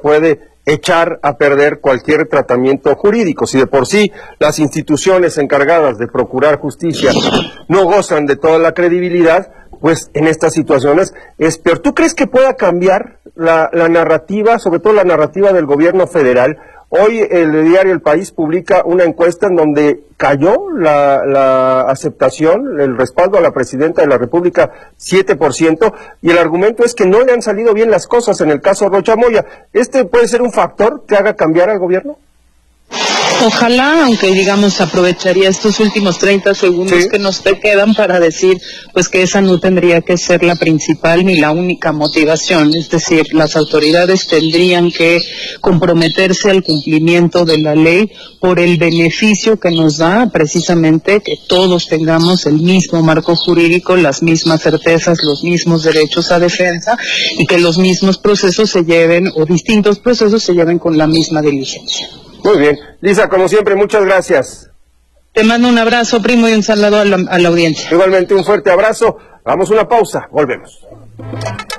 puede echar a perder cualquier tratamiento jurídico. Si de por sí las instituciones encargadas de procurar justicia no gozan de toda la credibilidad, pues en estas situaciones es peor. ¿Tú crees que pueda cambiar la narrativa, sobre todo la narrativa del gobierno federal? Hoy el diario El País publica una encuesta en donde cayó la aceptación, el respaldo a la presidenta de la República 7%, y el argumento es que no le han salido bien las cosas en el caso Rocha Moya. ¿Este puede ser un factor que haga cambiar al gobierno? Ojalá, aunque digamos aprovecharía estos últimos 30 segundos que nos te quedan para decir pues que esa no tendría que ser la principal ni la única motivación, es decir, las autoridades tendrían que comprometerse al cumplimiento de la ley por el beneficio que nos da precisamente que todos tengamos el mismo marco jurídico, las mismas certezas, los mismos derechos a defensa y que los mismos procesos se lleven o distintos procesos se lleven con la misma diligencia. Muy bien. Lisa, como siempre, muchas gracias. Te mando un abrazo, primo, y un saludo a la audiencia. Igualmente, un fuerte abrazo. Hagamos una pausa. Volvemos.